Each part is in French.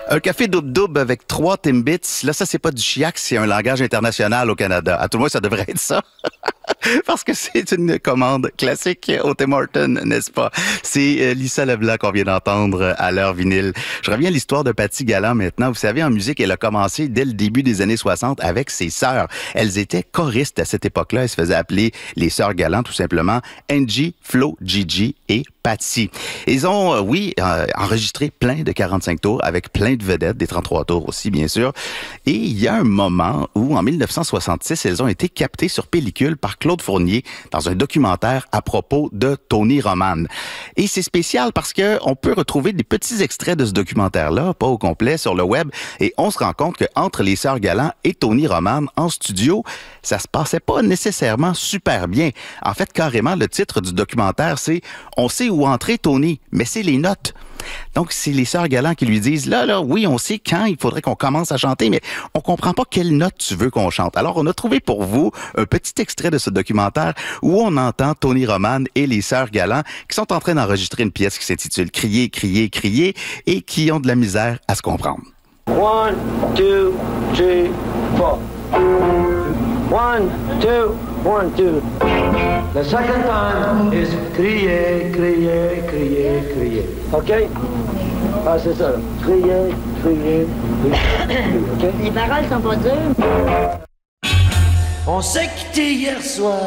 Un café double-double avec 3 Timbits. Là, ça, c'est pas du chiac, c'est un langage international au Canada. À tout le moins, ça devrait être ça. Parce que c'est une commande classique au Tim Hortons, n'est-ce pas? C'est Lisa Leblanc qu'on vient d'entendre à l'heure vinyle. Je reviens à l'histoire de Patty Galland maintenant. Vous savez, en musique, elle a commencé dès le début des années 60 avec ses sœurs. Elles étaient choristes à cette époque-là. Elles se faisaient appeler les sœurs Galland, tout simplement. Angie, Flo, Gigi et Patty. Ils ont, enregistré plein de 45 tours avec plein de vedettes, des 33 tours aussi, bien sûr. Et il y a un moment où, en 1966, elles ont été captées sur pellicule par Claude Fournier dans un documentaire à propos de Tony Roman. Et c'est spécial parce que on peut retrouver des petits extraits de ce documentaire-là, pas au complet, sur le web, et on se rend compte qu'entre les sœurs Galland et Tony Roman en studio, ça se passait pas nécessairement super bien. En fait, carrément, le titre du documentaire, c'est « On sait où entrer, Tony, mais c'est les notes ». Donc, c'est les sœurs Galland qui lui disent, là, oui, on sait quand il faudrait qu'on commence à chanter, mais on comprend pas quelle note tu veux qu'on chante. Alors, on a trouvé pour vous un petit extrait de ce documentaire où on entend Tony Roman et les sœurs Galland qui sont en train d'enregistrer une pièce qui s'intitule Crier, crier, crier et qui ont de la misère à se comprendre. 1, 2, 3, 4. 1, 2, 1, 2. The second time is crier, crier, crier, crier. OK? Ah, c'est ça. Crier, crier, crier. OK? Les paroles sont pas dures. On s'est quitté hier soir,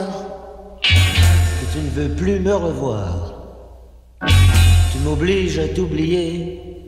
que tu ne veux plus me revoir. Tu m'obliges à t'oublier,